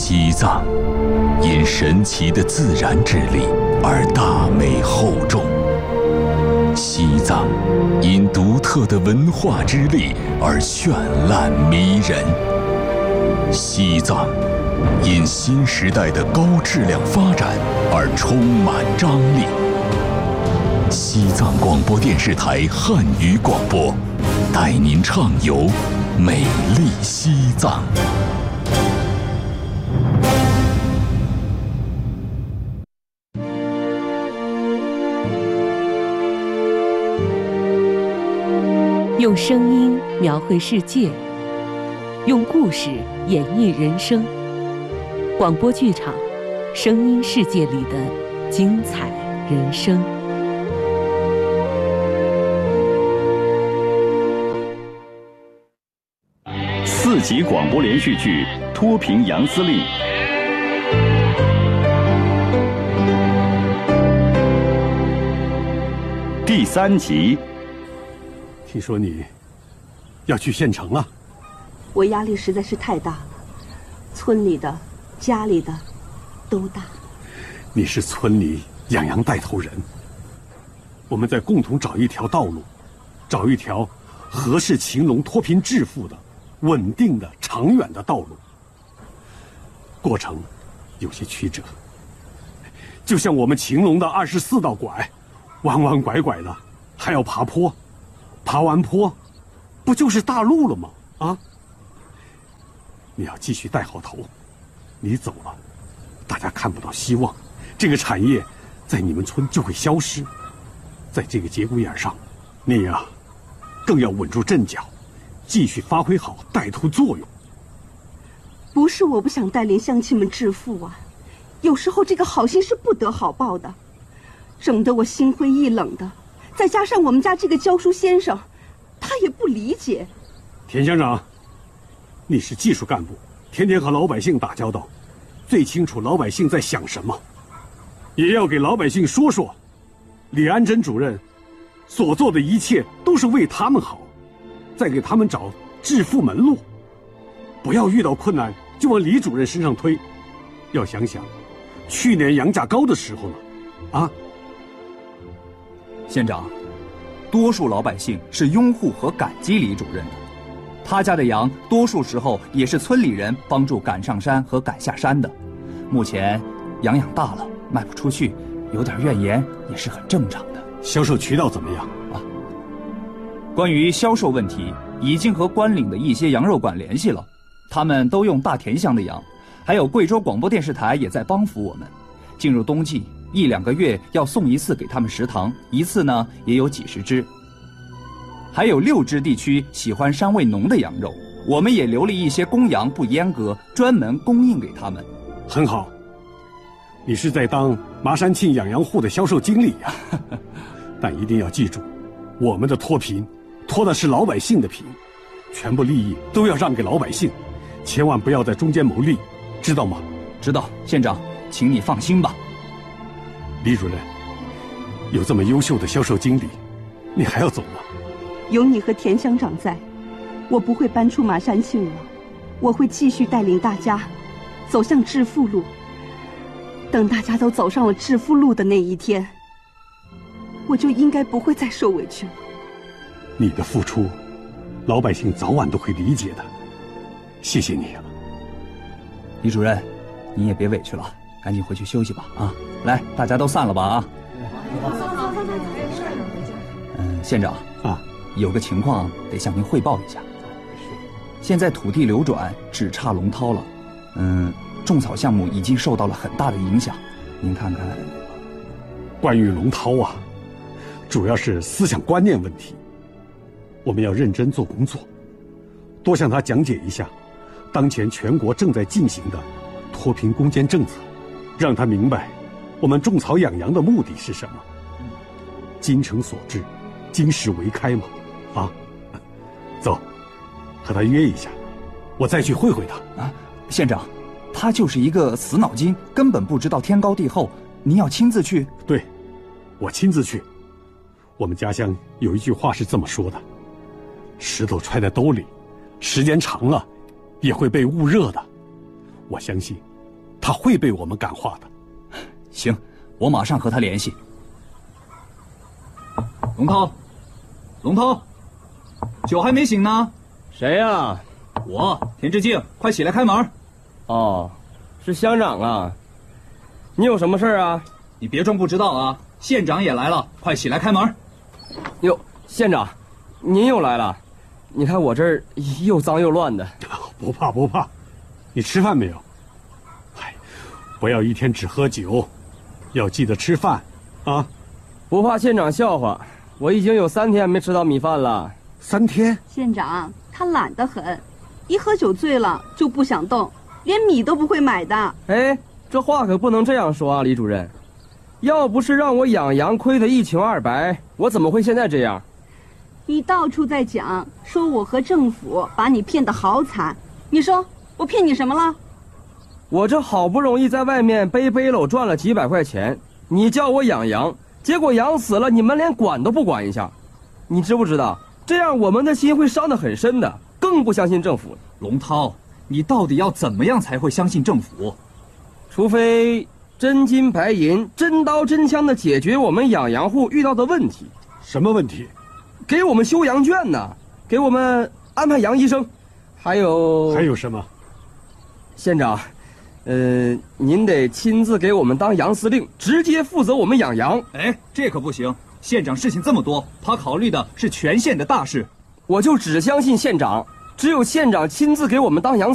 西藏因神奇的自然之力而大美厚重，西藏因独特的文化之力而绚烂迷人，西藏因新时代的高质量发展而充满张力。西藏广播电视台汉语广播，带您畅游美丽西藏。 用声音描绘世界，用故事演绎人生。广播剧场，声音世界里的精彩人生。 4集广播连续剧《脱贫杨司令》第3集。 听说你要去县城了？ 我压力实在是太大了，村里的、家里的都大。 你是村里养羊带头人，我们再共同找一条道路，找一条合适秦龙脱贫致富的、稳定的、长远的道路。过程有些曲折，就像我们秦龙的24道拐，弯弯拐拐的，还要爬坡。爬完坡，不就是大路了吗？啊！你要继续带好头，你走了，大家看不到希望，这个产业在你们村就会消失。在这个节骨眼上，你呀，更要稳住阵脚，继续发挥好带头作用。 不是我不想带领乡亲们致富啊，有时候这个好心是不得好报的，整得我心灰意冷的。再加上我们家这个教书先生，他也不理解。 田乡长，你是技术干部，天天和老百姓打交道，最清楚老百姓在想什么，也要给老百姓说说，李安珍主任所做的一切都是为他们好，再给他们找致富门路，不要遇到困难就往李主任身上推，要想想，去年羊价高的时候呢，啊。 县长，多数老百姓是拥护和感激李主任的，他家的羊多数时候也是村里人帮助赶上山和赶下山的。目前羊养大了，卖不出去，有点怨言也是很正常的。 销售渠道怎么样啊？ 关于销售问题，已经和关岭的一些羊肉馆联系了，他们都用大田乡的羊，还有贵州广播电视台也在帮扶我们。进入冬季，1、2个月要送一次给他们食堂，一次呢也有几十只。还有6支地区喜欢膻味浓的羊肉，我们也留了一些公羊不阉割，专门供应给他们。 很好，你是在当麻山庆养羊户的销售经理呀、但一定要记住，我们的脱贫，脱的是老百姓的贫，全部利益都要让给老百姓，千万不要在中间谋利，知道吗？ 知道，县长，请你放心吧。 李主任，有这么优秀的销售经理，你还要走吗？ 有你和田乡长在，我不会搬出马山庆了，我会继续带领大家走向致富路。等大家都走上了致富路的那一天，我就应该不会再受委屈了。 你的付出，老百姓早晚都会理解的。谢谢你啊， 李主任，你也别委屈了，赶紧回去休息吧啊！来，大家都散了吧啊！县长啊， 有个情况得向您汇报一下。现在土地流转只差龙涛了，种草项目已经受到了很大的影响，您看看。 关于龙涛啊，主要是思想观念问题，我们要认真做工作，多向他讲解一下当前全国正在进行的脱贫攻坚政策，让他明白我们种草养羊的目的是什么。精诚所至，金石为开嘛，啊，走，和他约一下，我再去会会他啊。县长，他就是一个死脑筋，根本不知道天高地厚，您要亲自去。 对，我亲自去。我们家乡有一句话是这么说的：石头揣在兜里，时间长了也会被捂热的。我相信他会被我们感化的。 行，我马上和他联系。龙涛，龙涛，酒还没醒呢。 谁呀？ 我田志敬，快起来开门。 哦，是乡长啊。你有什么事啊？ 你别装不知道啊！县长也来了，快起来开门。 哟，县长，您又来了。你看我这儿又脏又乱的。 不怕不怕，你吃饭没有？哎，不要一天只喝酒，要记得吃饭，啊！ 不怕县长笑话，我已经有3天没吃到米饭了。 3天？ 县长他懒得很，一喝酒醉了就不想动，连米都不会买的。 哎，这话可不能这样说啊，李主任。要不是让我养羊亏得一穷二白，我怎么会现在这样？ 你到处在讲，说我和政府把你骗得好惨，你说我骗你什么了？ 我这好不容易在外面背背篓赚了几百块钱，你叫我养羊，结果羊死了，你们连管都不管一下。你知不知道，这样我们的心会伤得很深的，更不相信政府。 龙涛，你到底要怎么样才会相信政府？ 除非真金白银、真刀真枪的解决我们养羊户遇到的问题。 什么问题？ 给我们修羊圈呢，给我们安排羊医生，还有什么？ 县长，您得亲自给我们当羊司令，直接负责我们养羊。 哎，这可不行，县长事情这么多，他考虑的是全县的大事。 我就只相信县长，只有县长亲自给我们当羊